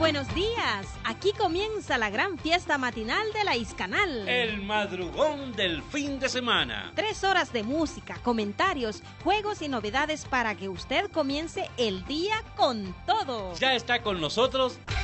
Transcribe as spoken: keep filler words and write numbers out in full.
buenos días. Aquí comienza la gran fiesta matinal de la Iscanal. El madrugón del fin de semana. Tres horas de música, comentarios, juegos y novedades para que usted comience el día con todo. Ya está con nosotros